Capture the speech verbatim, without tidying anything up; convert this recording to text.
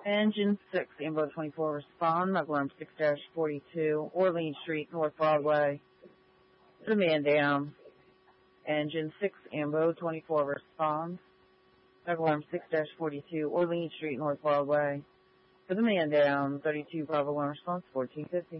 Engine six, Ambo twenty-four, respond. Knuckle arm six forty-two, Orleans Street, North Broadway. The man down. Engine six, Ambo twenty-four, respond. Knuckle arm six forty-two, Orleans Street, North Broadway. For the man down, thirty-two Bravo one response, fourteen fifty.